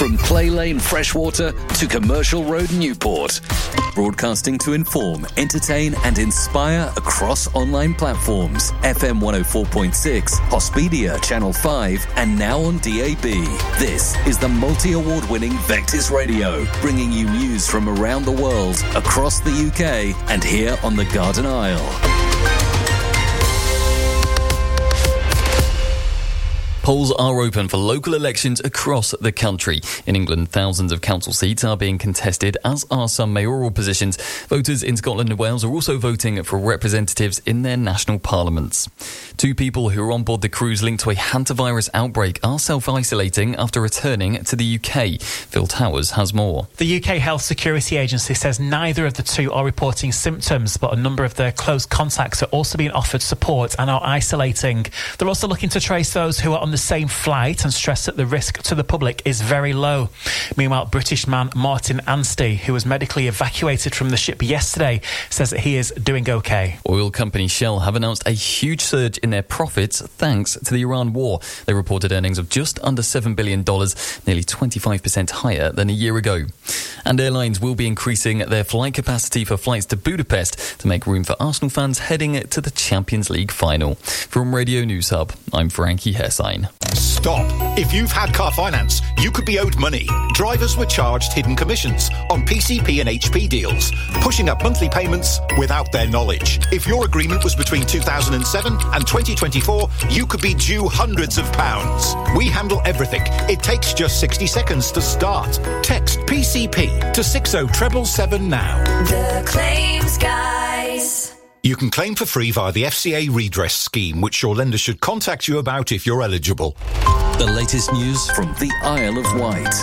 from Clay Lane Freshwater to Commercial Road Newport. Broadcasting to inform, entertain and inspire across online platforms. FM 104.6, Hospedia Channel 5 and now on DAB. This is the multi-award winning Vectis Radio, bringing you news from around the world, across the UK and here on the Garden Isle. Polls are open for local elections across the country. In England, thousands of council seats are being contested, as are some mayoral positions. Voters in Scotland and Wales are also voting for representatives in their national parliaments. 2 people who were on board the cruise linked to a hantavirus outbreak are self-isolating after returning to the UK. Phil Towers has more. The UK Health Security Agency says neither of the 2 are reporting symptoms, but a number of their close contacts are also being offered support and are isolating. They're also looking to trace those who are on the same flight and stress that the risk to the public is very low. Meanwhile, British man Martin Anstey, who was medically evacuated from the ship yesterday, says that he is doing okay. Oil company Shell have announced a huge surge in their profits thanks to the Iran war. They reported earnings of just under $7 billion, nearly 25% higher than a year ago. And airlines will be increasing their flight capacity for flights to Budapest to make room for Arsenal fans heading to the Champions League final. From Radio News Hub, I'm Frankie Hessine. Stop. If you've had car finance, you could be owed money. Drivers were charged hidden commissions on PCP and HP deals, pushing up monthly payments without their knowledge. If your agreement was between 2007 and 2024, you could be due hundreds of pounds. We handle everything. It takes just 60 seconds to start. Text PCP to 60777 now. The Claims Guys. You can claim for free via the FCA redress scheme, which your lender should contact you about if you're eligible. The latest news from the Isle of Wight.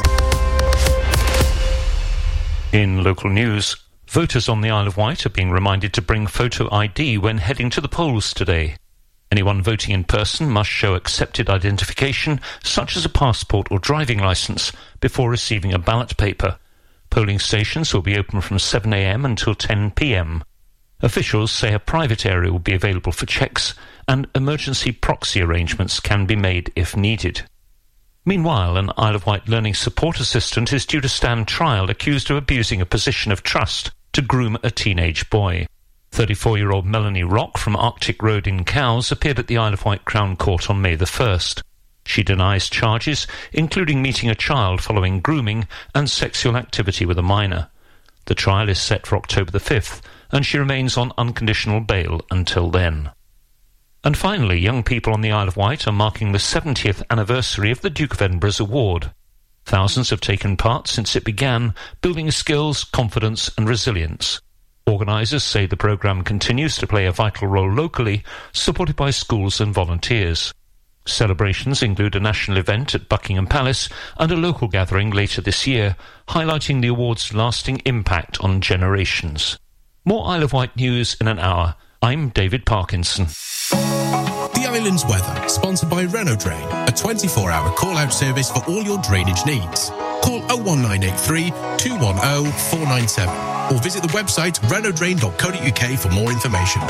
In local news, voters on the Isle of Wight are being reminded to bring photo ID when heading to the polls today. Anyone voting in person must show accepted identification, such as a passport or driving licence, before receiving a ballot paper. Polling stations will be open from 7 a.m. until 10 p.m. Officials say a private area will be available for checks and emergency proxy arrangements can be made if needed. Meanwhile, an Isle of Wight learning support assistant is due to stand trial accused of abusing a position of trust to groom a teenage boy. 34-year-old Melanie Rock from Arctic Road in Cowes appeared at the Isle of Wight Crown Court on May the 1st. She denies charges, including meeting a child following grooming and sexual activity with a minor. The trial is set for October the 5th, and she remains on unconditional bail until then. And finally, young people on the Isle of Wight are marking the 70th anniversary of the Duke of Edinburgh's award. Thousands have taken part since it began, building skills, confidence and resilience. Organisers say the programme continues to play a vital role locally, supported by schools and volunteers. Celebrations include a national event at Buckingham Palace and a local gathering later this year, highlighting the award's lasting impact on generations. More Isle of Wight news in an hour. I'm David Parkinson. The Island's weather, sponsored by Renault Drain, a 24-hour call-out service for all your drainage needs. Call 01983 210 497 or visit the website renaultdrain.co.uk for more information.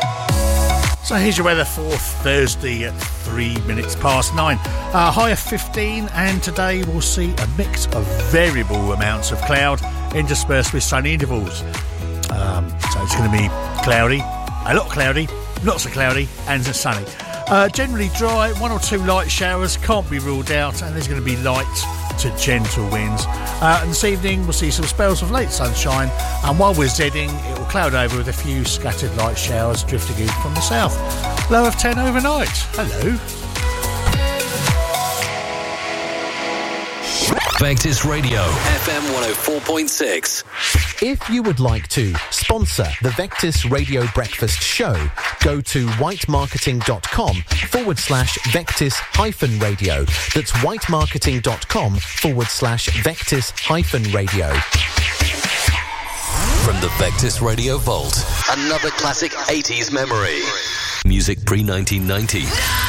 So here's your weather for Thursday at 3 minutes past 9. High of 15, and today we'll see a mix of variable amounts of cloud interspersed with sunny intervals. So it's going to be cloudy, a lot cloudy, not so cloudy, and sunny. Generally dry, 1 or 2 light showers can't be ruled out, and there's going to be light to gentle winds. And this evening we'll see some spells of late sunshine, and while we're Zedding, it will cloud over with a few scattered light showers drifting in from the south. Low of 10 overnight. Hello. Vectis Radio, FM 104.6. If you would like to sponsor the Vectis Radio Breakfast Show, go to whitemarketing.com/Vectis-radio. That's whitemarketing.com/Vectis-radio. From the Vectis Radio Vault, another classic 80s memory. Music pre-1990.